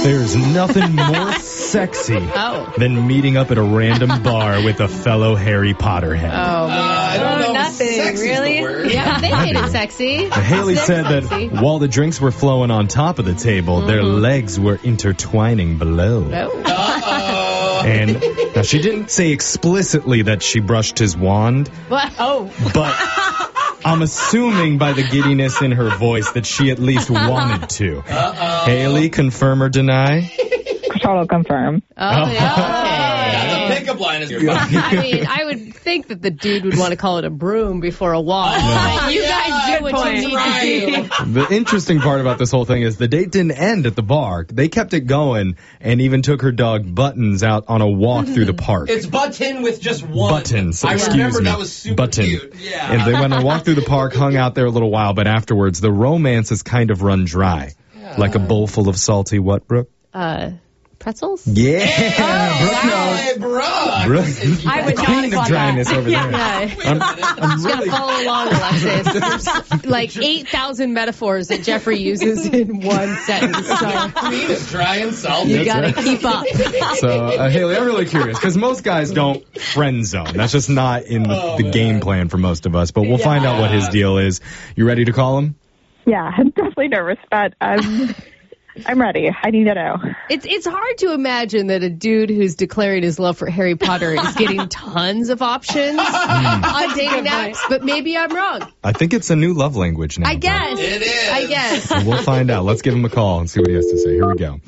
There's nothing more sexy than meeting up at a random bar with a fellow Harry Potter head. I don't know. Nothing, Sexy's really? the word. Yeah, they made it sexy. Haley said that sexy. while the drinks were flowing on top of the table, their legs were intertwining below. Oh. And now she didn't say explicitly that she brushed his wand, What? Oh. but I'm assuming by the giddiness in her voice that she at least wanted to. Haley, confirm or deny? Total confirm. Oh, yeah. That's a pickup line. I mean, I would think that the dude would want to call it a broom before a wand. But you guys do what you need to do. The interesting part about this whole thing is the date didn't end at the bar. They kept it going and even took her dog Buttons out on a walk through the park. It's Button with just one. Buttons, I excuse remember me. that was super Button. cute. Yeah. And they went on a walk through the park, hung out there a little while, but afterwards the romance has kind of run dry. Like a bowl full of salty what, Brooke? Pretzels? Yeah, Brooke knows. Hey, Brooke. Brooke, I would the not queen have of got dryness that. over there. Yeah. I'm Just really gotta follow along, Alexis. There's like 8,000 metaphors that Jeffrey uses in one sentence. So Queen is dry and salty. you gotta keep up. So, Haley, I'm really curious because most guys don't friend zone. That's just not in the game plan for most of us. But we'll find out what his deal is. You ready to call him? Yeah, I'm definitely nervous, but I'm ready. I need to know. It's hard to imagine that a dude who's declaring his love for Harry Potter is getting tons of options on dating apps, but maybe I'm wrong. I think it's a new love language now. I guess. It is. I guess. So we'll find out. Let's give him a call and see what he has to say. Here we go.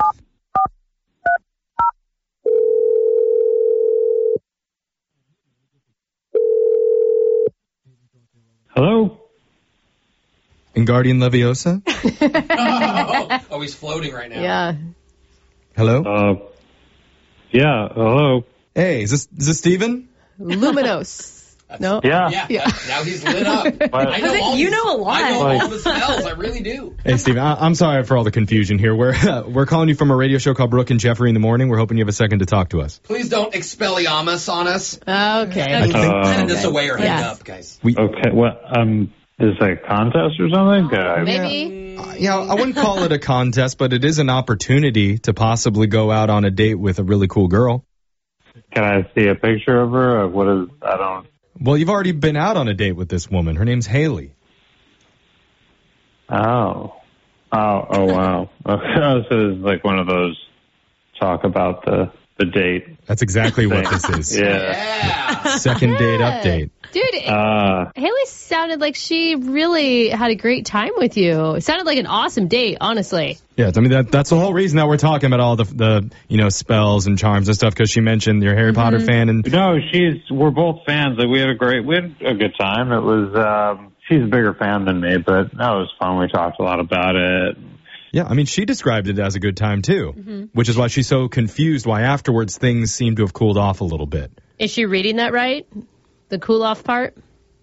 Hello? Guardian Leviosa? Oh, he's floating right now. Yeah. Hello? Yeah, hello. Hey, is this Steven? Luminos. No? Yeah. Yeah. Now he's lit up. I know all You these- know a lot. I know Like- all the spells. I really do. Hey, Steven, I'm sorry for all the confusion here. We're calling you from a radio show called Brooke and Jeffrey in the Morning. We're hoping you have a second to talk to us. Please don't Expelliarmus on us. Okay. Send us away or hang Yeah. up, guys. Okay, well, is it a contest or something? Maybe. Yeah, I wouldn't call it a contest, but it is an opportunity to possibly go out on a date with a really cool girl. Can I see a picture of her? Well, you've already been out on a date with this woman. Her name's Haley. Oh, wow. Okay, so it's like one of those talk about the date. That's exactly what this is. Yeah. Second date update. Dude, Haley sounded like she really had a great time with you. It sounded like an awesome date, honestly. Yeah, I mean, that's the whole reason that we're talking about all the spells and charms and stuff, because she mentioned you're a Harry Potter fan. And No, we're both fans. We had a good time. It was, she's a bigger fan than me, but that was fun. We talked a lot about it. yeah, I mean, she described it as a good time, too, which is why she's so confused why afterwards things seem to have cooled off a little bit. Is she reading that right? The cool off part?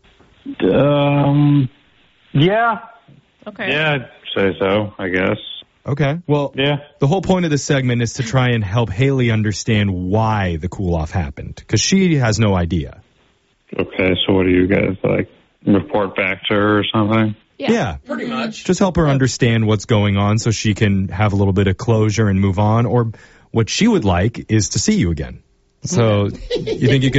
Yeah. Okay. Yeah, I'd say so, I guess. Okay, well, Yeah. the whole point of this segment is to try and help Haley understand why the cool-off happened, because she has no idea. Okay, so what do you guys, report back to her or something? Yeah. Pretty much. Just help her understand what's going on so she can have a little bit of closure and move on, or what she would like is to see you again. So you think you could